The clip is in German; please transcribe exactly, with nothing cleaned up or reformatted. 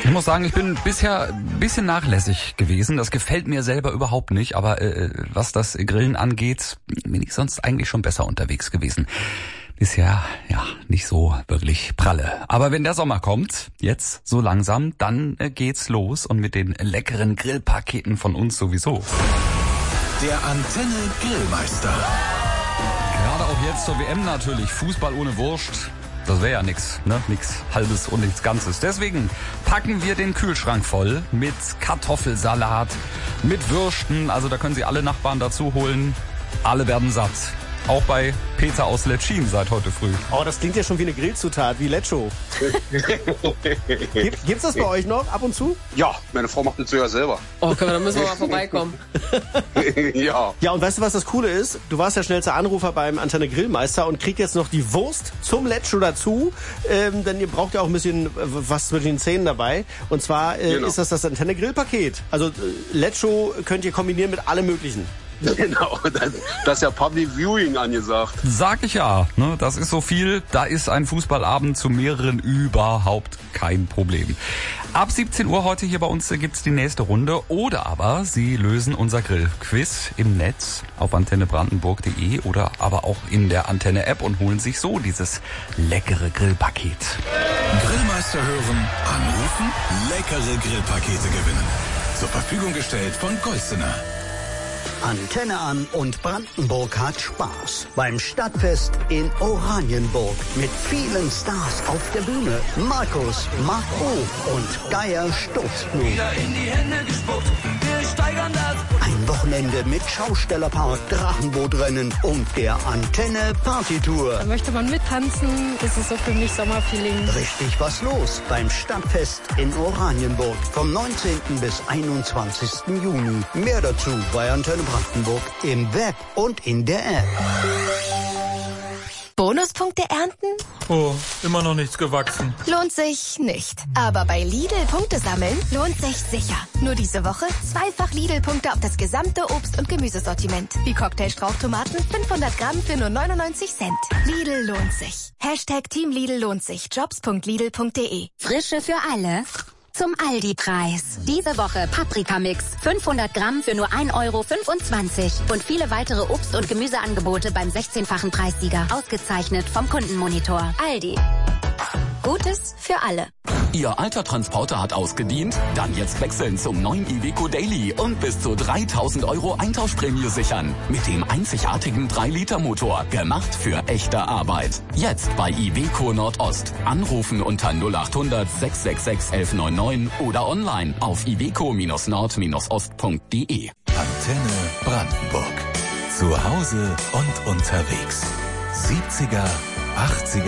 Ich muss sagen, ich bin bisher ein bisschen nachlässig gewesen. Das gefällt mir selber überhaupt nicht. Aber äh, was das Grillen angeht, bin ich sonst eigentlich schon besser unterwegs gewesen. Bisher, ja, nicht so wirklich pralle. Aber wenn der Sommer kommt, jetzt so langsam, dann äh, geht's los. Und mit den leckeren Grillpaketen von uns sowieso. Der Antenne Grillmeister. Gerade auch jetzt zur W M natürlich. Fußball ohne Wurst. Das wäre ja nix, ne? Nix Halbes und nichts Ganzes. Deswegen packen wir den Kühlschrank voll mit Kartoffelsalat, mit Würsten. Also da können Sie alle Nachbarn dazu holen. Alle werden satt. Auch bei Peter aus Letschin seit heute früh. Oh, das klingt ja schon wie eine Grillzutat, wie Lecho. Gibt, gibt's das bei euch noch ab und zu? Ja, meine Frau macht das so ja selber. Oh, können wir, dann müssen wir mal vorbeikommen. Ja. Ja, und weißt du, was das Coole ist? Du warst der schnellste Anrufer beim Antenne Grillmeister und kriegt jetzt noch die Wurst zum Lecho dazu. Ähm, denn ihr braucht ja auch ein bisschen äh, was zwischen den Zähnen dabei. Und zwar äh, Genau. ist das das Antenne Grillpaket. Also äh, Lecho könnt ihr kombinieren mit allem Möglichen. Genau, das, das ist ja Public Viewing angesagt. Sag ich ja, ne? Das ist so viel. Da ist ein Fußballabend zu mehreren überhaupt kein Problem. Ab siebzehn Uhr heute hier bei uns gibt's die nächste Runde. Oder aber Sie lösen unser Grillquiz im Netz auf antenne brandenburg punkt de oder aber auch in der Antenne-App und holen sich so dieses leckere Grillpaket. Grillmeister hören, anrufen, leckere Grillpakete gewinnen. Zur Verfügung gestellt von Golstener. Antenne an und Brandenburg hat Spaß beim Stadtfest in Oranienburg mit vielen Stars auf der Bühne. Markus, Marco und Geier Stutzknut. Ein Wochenende mit Schaustellerpark, Drachenbootrennen und der Antenne Partytour. Da möchte man mittanzen, das ist so für mich Sommerfeeling. Richtig was los beim Stadtfest in Oranienburg vom neunzehnten bis einundzwanzigsten Juni. Mehr dazu bei Antenne Brandenburg im Web und in der App. Bonuspunkte ernten? Oh, immer noch nichts gewachsen. Lohnt sich nicht. Aber bei Lidl Punkte sammeln lohnt sich sicher. Nur diese Woche zweifach Lidl-Punkte auf das gesamte Obst- und Gemüsesortiment. Wie Cocktailstrauchtomaten fünfhundert Gramm für nur neunundneunzig Cent. Lidl lohnt sich. Hashtag Team Lidl lohnt sich. jobs punkt lidl punkt de. Frische für alle. Zum Aldi-Preis. Diese Woche Paprikamix. fünfhundert Gramm für nur ein Euro fünfundzwanzig. Und viele weitere Obst- und Gemüseangebote beim sechzehnfachen Preissieger. Ausgezeichnet vom Kundenmonitor. Aldi. Gutes für alle. Ihr alter Transporter hat ausgedient? Dann jetzt wechseln zum neuen Iveco Daily und bis zu dreitausend Euro Eintauschprämie sichern. Mit dem einzigartigen drei Liter Motor. Gemacht für echte Arbeit. Jetzt bei Iveco Nordost. Anrufen unter null acht hundert sechs sechs sechs eins eins neun neun oder online auf iveco nord ost punkt de. Antenne Brandenburg. Zu Hause und unterwegs. siebziger, achtziger